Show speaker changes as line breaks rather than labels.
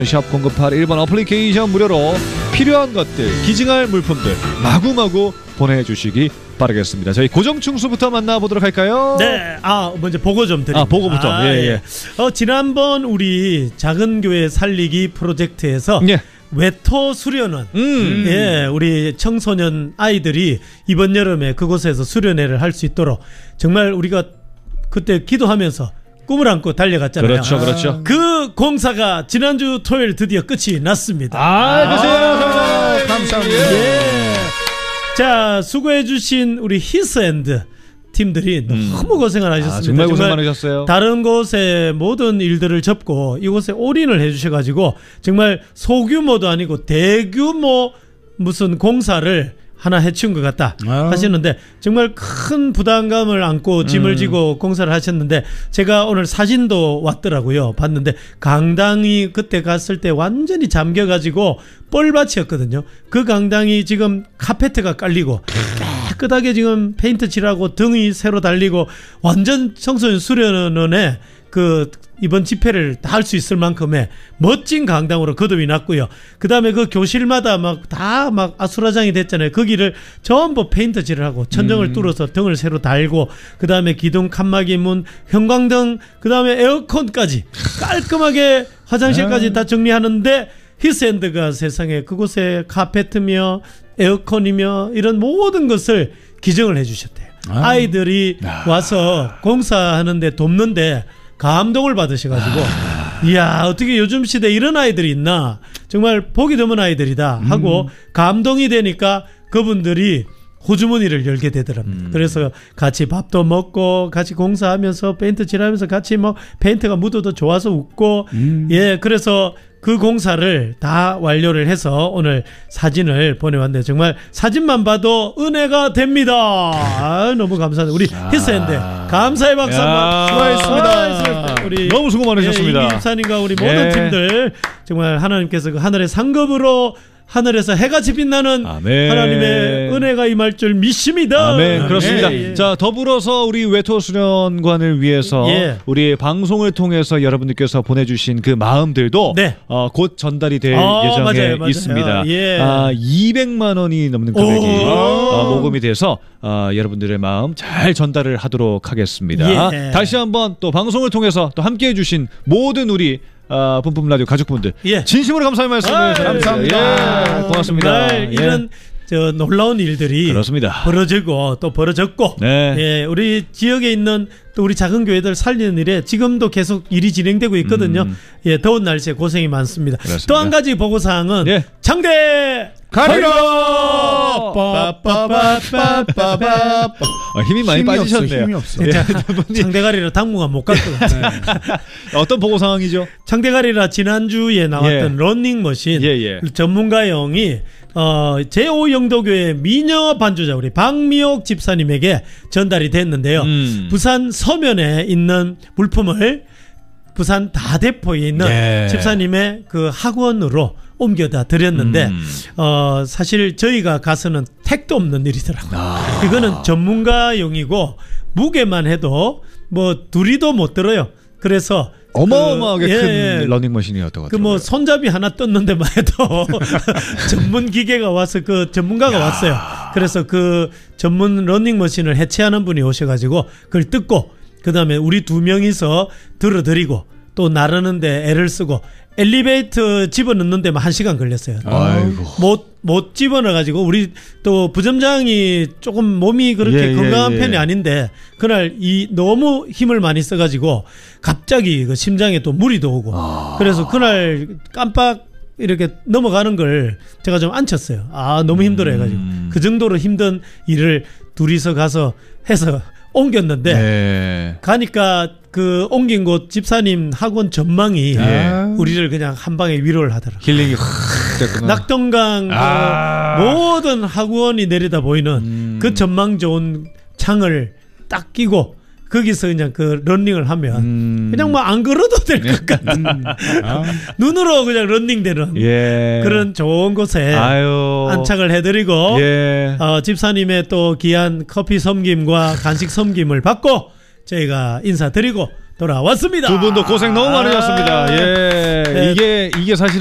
샵 0981번 어플리케이션 무료로 필요한 것들, 기증할 물품들 마구마구 보내주시기 바라겠습니다. 저희 고정충수부터 만나보도록 할까요?
네, 먼저 보고 좀 드립니다.
보고부터. 예.
지난번 우리 작은 교회 살리기 프로젝트에서 외토 수련원, 우리 청소년 아이들이 이번 여름에 그곳에서 수련회를 할 수 있도록 정말 우리가 그때 기도하면서 꿈을 안고 달려갔잖아요.
그렇죠.
그 공사가 지난주 토요일 드디어 끝이 났습니다.
감사합니다.
자, 수고해주신 우리 히스앤드 팀들이 너무 고생을 하셨습니다.
정말 고생 많으셨어요.
다른 곳의 모든 일들을 접고 이곳에 올인을 해주셔가지고 정말 소규모도 아니고 대규모 무슨 공사를 하나 해치운 것 같다 하시는데 정말 큰 부담감을 안고 짐을 지고 공사를 하셨는데 제가 오늘 사진도 왔더라고요. 봤는데 강당이 그때 갔을 때 완전히 잠겨가지고 뻘밭이었거든요. 그 강당이 지금 카페트가 깔리고 깨끗하게 지금 페인트 칠하고 등이 새로 달리고 완전 청소년 수련원에 그 이번 집회를 다 할 수 있을 만큼의 멋진 강당으로 거듭이 났고요. 그 다음에 그 교실마다 다 아수라장이 됐잖아요. 거기를 전부 페인트칠을 하고 천정을 뚫어서 등을 새로 달고 그 다음에 기둥 칸막이 문 형광등 그 다음에 에어컨까지 깔끔하게 화장실까지 다 정리하는데 히스앤드가 세상에 그곳에 카페트며 에어컨이며 이런 모든 것을 기증을 해주셨대요. 아이들이 와서 공사하는데 돕는데 감동을 받으셔가지고 이야 어떻게 요즘 시대에 이런 아이들이 있나 정말 보기 드문 아이들이다 하고 감동이 되니까 그분들이 호주머니를 열게 되더랍니다. 그래서 같이 밥도 먹고 같이 공사하면서 페인트 칠하면서 같이 페인트가 묻어도 좋아서 웃고 그래서 그 공사를 다 완료를 해서 오늘 사진을 보내왔는데 정말 사진만 봐도 은혜가 됩니다. 너무 감사합니다. 우리 히스앤드 감사의 박수 한번 수고하셨습니다. 우리
너무 수고 많으셨습니다.
이 집사님과 우리 모든 팀들 정말 하나님께서 그 하늘의 상급으로 하늘에서 해같이 빛나는 하나님의 은혜가 임할 줄 믿습니다.
아멘. 그렇습니다. 자, 더불어서 우리 외토 수련관을 위해서 우리 방송을 통해서 여러분들께서 보내주신 그 마음들도 곧 전달이 될 예정에 맞아요. 있습니다. 200만 원이 넘는 금액이 모금이 돼서 여러분들의 마음 잘 전달을 하도록 하겠습니다. 다시 한번 또 방송을 통해서 또 함께해 주신 모든 우리 뿜뿜 라디오 가족분들 진심으로 감사의 말씀을
감사합니다.
고맙습니다.
이런 놀라운 일들이
그렇습니다.
벌어지고 또 벌어졌고 우리 지역에 있는 또 우리 작은 교회들 살리는 일에 지금도 계속 일이 진행되고 있거든요. 더운 날씨에 고생이 많습니다. 또 한 가지 보고사항은 장대 가리라
힘이 많이 빠지셨네요.
힘이 없어.
장대가리라 당분간 못 갈 것 같아요.
어떤 보고사항이죠?
장대가리라 지난주에 나왔던 러닝머신 전문가용이 제5영도교회 미녀 반주자 우리 박미옥 집사님에게 전달이 됐는데요. 부산 서면에 있는 물품을 부산 다대포에 있는 집사님의 그 학원으로 옮겨다 드렸는데 사실 저희가 가서는 택도 없는 일이더라고요. 이거는 전문가용이고 무게만 해도 둘이도 못 들어요. 그래서
어마어마하게 큰 러닝머신이었던 것 같아요.
손잡이 하나 떴는데만 해도 전문 기계가 와서 그 전문가가 왔어요. 그래서 그 전문 러닝머신을 해체하는 분이 오셔가지고 그걸 뜯고 그 다음에 우리 2명이서 들어드리고 또 나르는데 애를 쓰고 엘리베이터 집어넣는 데만 1시간 걸렸어요. 못 집어넣어가지고 우리 또 부점장이 조금 몸이 그렇게 건강한 편이 아닌데 그날 너무 힘을 많이 써가지고 갑자기 그 심장에 또 무리도 오고 그래서 그날 깜빡 이렇게 넘어가는 걸 제가 좀 안 쳤어요. 너무 힘들어 해가지고 그 정도로 힘든 일을 둘이서 가서 해서 옮겼는데 가니까 그 옮긴 곳 집사님 학원 전망이 우리를 그냥 한 방에 위로를 하더라고요.
힐링이
낙동강 모든 학원이 내려다 보이는 그 전망 좋은 창을 딱 끼고 거기서 그냥 그 러닝을 하면 그냥 안 걸어도 될 것 같다. 눈으로 그냥 러닝되는 그런 좋은 곳에 안착을 해드리고 집사님의 또 귀한 커피 섬김과 간식 섬김을 받고 저희가 인사드리고 돌아왔습니다.
두 분도 고생 너무 많으셨습니다. 예, 네. 이게 사실